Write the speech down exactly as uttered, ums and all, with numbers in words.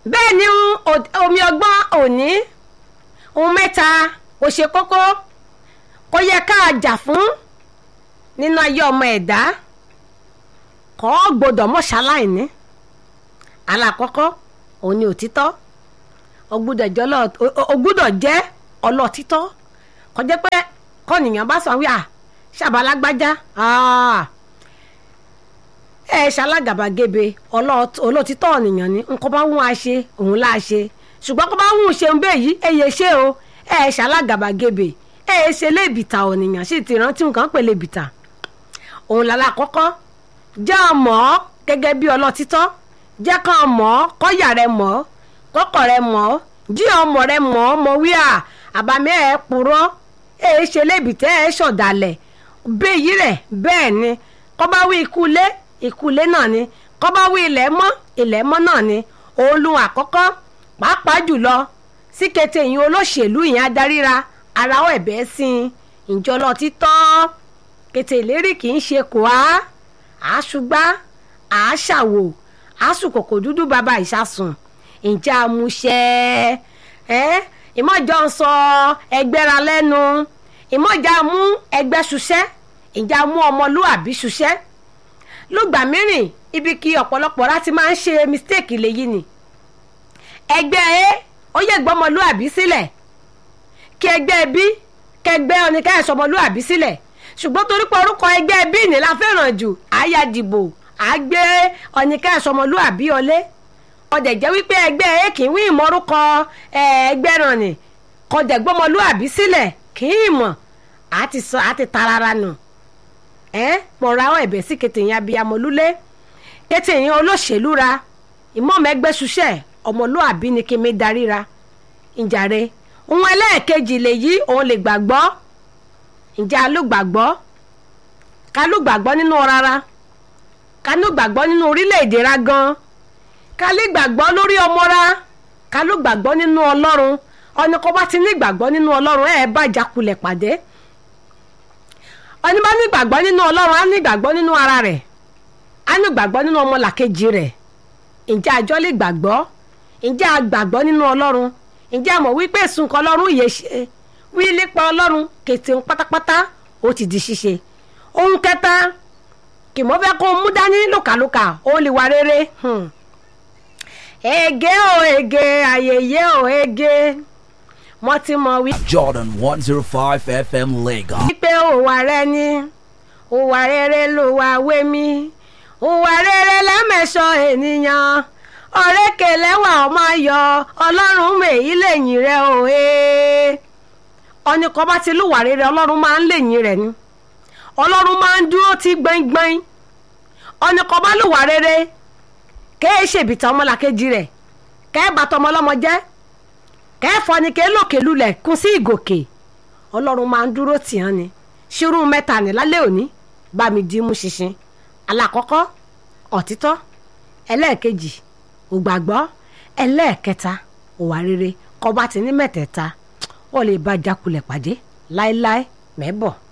bẹ́ẹ̀ ni omi ọgbọ́n òní ohun mẹ́ta ó ṣe kókó kó yẹ ká jà fún nínú ayé ọmọ ẹ̀dá kò gbọdọ̀ mọ́ ṣaláìní. alákọ̀ọ́kọ́ òun ni òtítọ́ ó gbọ́dọ̀ jẹ́ ọlọ́títọ́ kó jẹ́ pé kọ́nìyàn bá sọ wí à ṣàbálágbájá ẹ ṣalágàbàgebè olótítọ́ ènìyàn ni nǹkan bá wùn á ṣe òun láà ṣe ṣùgbọ́n kó bá wùn ṣe ń bẹ́ẹ̀ yìí ẹ yẹ ṣe o ẹ ṣalágàbàgebè ẹ ṣe lébìtà ènìyàn sì ti rántí nǹkan pè lébìtà. òun làlá àkọ́kọ́ jẹ́ ọmọ gẹ́gẹ́ bí ọlọ́títọ́ jẹ́ kàn mọ́ kọ́yà rẹ mọ́ kọ́kọ́ rẹ mọ́ jí ọmọ rẹ mọ́ mọ́ wíà àbámẹ́ ẹ̀ purọ́ ẹ ṣe lébìtà ẹ ṣọ̀dàlẹ̀ bẹ́ẹ̀ yìí rẹ̀ bẹ́ẹ̀ ni kọ́ bá wí ikú lé ìkúlé náà ni kọ́ bá wí ilẹ̀ mọ́ ilẹ̀ mọ́ náà ni òun lu àkọ́kọ́ pàápàá jùlọ sí kété ìyẹn olóṣèlú ìyẹn adaríra ara ọ̀ ẹ̀bẹ̀ sí i ìjọlọ títọ́ kété ìlérí kì í ṣe kò á àásùgbá àáṣàwò àásùkòkò dúdú bàbá ìṣàsùn ìjà àmúṣẹ ẹ ìmọ̀jọ ń sọ ẹgbẹ́ra lẹ́nu ìmọ̀jà mú ẹgbẹ́ ṣuṣẹ́ ìjà mú ọmọlúwàbí ṣuṣẹ́ lùgbà mìíràn ibi kí ọ̀pọ̀lọpọ̀ láti máa ń ṣe mistake lèyí ni ẹgbẹ́ ẹ ó yẹ gbọ́mọlúàbí sílẹ̀ kí ẹgbẹ́ bí kẹgbẹ́ oníkẹ́yẹsọ ọmọlúàbí sílẹ̀ ṣùgbọ́n torí pé orúkọ ẹgbẹ́ bí ní la fẹ́ràn jù àyà dìbò àgbẹ̀ oníkẹ́yẹsọ ọmọlúàbí ọlé ọdẹ jẹ́ wípé ẹgbẹ́ ẹ kì í wí ìmọ̀rúkọ ẹgbẹ́ ràn ní kọjá gbọ́mọlúàbí sílẹ̀ kì í mọ̀ àti sọ àti tarara nù. ẹ pọ̀ra ọ ẹ̀bẹ̀ sí kété yẹn abiyamọ lulẹ̀ kété yẹn olóṣèlú ra ìmọ̀mẹ́gbẹ́ ṣuṣẹ́ ọmọlúàbí ni kí mi darí ra ìjàre ohun ẹlẹ́ẹ̀kejì lèyí òun lè gbàgbọ́ ǹjẹ́ alúgbàgbọ́ kálúgbàgbọ́ nínú rárá kálúgbàgbọ́ nínú orílẹ̀-èdè ra gan kálúgbàgbọ́ lórí ọmọ ra kálúgbàgbọ́ nínú ọlọ́run ọ̀nà kó bá ti ní ìgbàgbọ́ nínú ọlọ́run ẹ̀ bá jákulẹ̀ pàdé ọ̀nà bá ní ìgbàgbọ́ nínú ọlọ́run á ní ìgbàgbọ́ nínú ara rẹ̀ á ní ìgbàgbọ́ nínú ọmọlàkejì rẹ̀ ǹjẹ́ àjọ lè gbàgbọ́ ǹjẹ́ a gbàgbọ́ nínú ọlọ́run ǹjẹ́ a mọ̀ wípé èsùn kan ọlọ́run yẹ ṣe wí lépa ọlọ́run kété pátápátá ó ti di ṣíṣe. ohun kẹta kì mọ́ fẹ́ kó mú dání lòkàlòkà ó lè wà rere ege o ege ayẹyẹ o ege mo ti mọ̀ wí. Jordan one zero five F M Lagos. wípé òwà rẹ ni òwà rere ló wà wé mi òwà rere lẹ́mẹ̀ṣọ́ ènìyàn ọ̀rẹ́kẹ̀ lẹ́wà ọmọ ayọ̀ ọlọ́run mèyí lẹ́yìn rẹ̀ òye ọ̀nìkan bá ti lùwà rere ọlọ́run máa ń lẹ́yìn rẹ̀ ni ọlọ́run máa ń dúró tí gbẹ́ngbẹ́ng ọ̀nìkan bá lùwà rere kẹ́ẹ́ ṣèbìtà ọmọlàkejì rẹ̀ kẹ́ẹ́ bàtà ọmọ ọlọ́mọ jẹ́ kẹ́ẹ́ fọni kẹ́ẹ́ lòkè lulẹ̀ kún sí ìgòkè ọlọ́run máa ń dúró tì hàn ni ṣírú mẹ́ta ní lálẹ́ òní bá mi dì í mú ṣinṣin alákọ̀ọ́kọ́ òtítọ́ ẹlẹ́ẹ̀kejì ògbàgbọ́ ẹlẹ́ẹ̀kẹta òwà rere kọ́ bá ti ní mẹ́tẹ̀ẹ̀ta ó lè bá jákulẹ̀ pàdé láéláé mẹ́bọ̀.